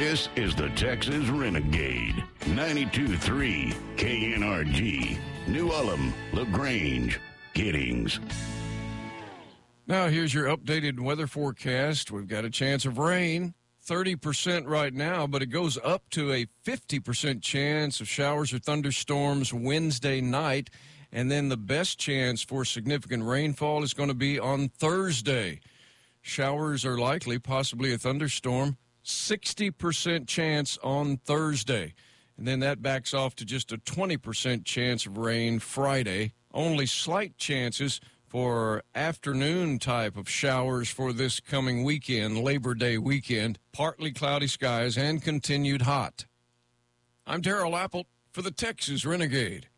This is the Texas Renegade. 92.3 KNRG. New Ulm, LaGrange, Giddings. Now here's your updated weather forecast. We've got a chance of rain, 30% right now, but it goes up to a 50% chance of showers or thunderstorms Wednesday night. And then the best chance for significant rainfall is going to be on Thursday. Showers are likely, possibly a thunderstorm, 60% chance on Thursday. And then that backs off to just a 20% chance of rain Friday. Only slight chances for afternoon type of showers for this coming weekend, Labor Day weekend. Partly cloudy skies and continued hot. I'm Darrell Apple for the Texas Renegade.